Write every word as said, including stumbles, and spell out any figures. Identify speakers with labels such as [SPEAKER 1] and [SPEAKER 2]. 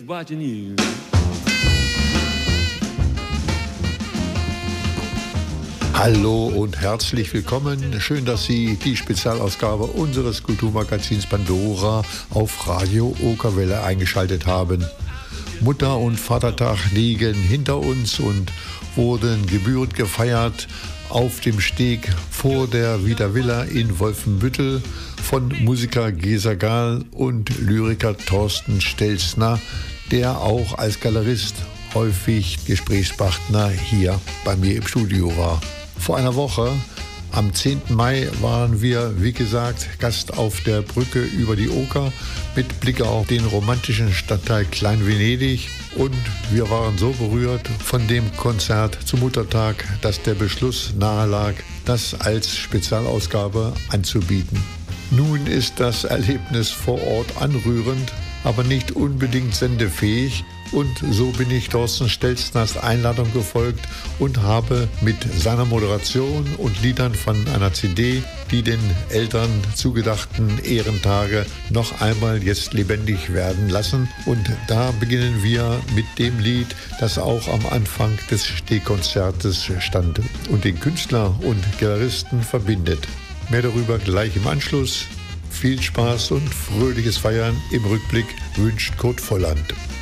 [SPEAKER 1] Watching you.
[SPEAKER 2] Hallo und herzlich willkommen. Schön, dass Sie die Spezialausgabe unseres Kulturmagazins Pandora auf Radio Okerwelle eingeschaltet haben. Mutter- und Vatertag liegen hinter uns und wurden gebührend gefeiert auf dem Steg vor der Wieder Villa in Wolfenbüttel von Musiker Gesa Gahl und Lyriker Thorsten Stelzner, der auch als Galerist häufig Gesprächspartner hier bei mir im Studio war. Vor einer Woche, am zehnten Mai, waren wir, wie gesagt, Gast auf der Brücke über die Oker mit Blick auf den romantischen Stadtteil Klein-Venedig. Und wir waren so berührt von dem Konzert zum Muttertag, dass der Beschluss nahe lag, das als Spezialausgabe anzubieten. Nun ist das Erlebnis vor Ort anrührend, aber nicht unbedingt sendefähig. Und so bin ich Thorsten Stelzners Einladung gefolgt und habe mit seiner Moderation und Liedern von einer C D, die den Eltern zugedachten Ehrentage noch einmal jetzt lebendig werden lassen. Und da beginnen wir mit dem Lied, das auch am Anfang des Stegkonzertes stand und den Künstler und Galeristen verbindet. Mehr darüber gleich im Anschluss. Viel Spaß und fröhliches Feiern im Rückblick wünscht Kurt Volland.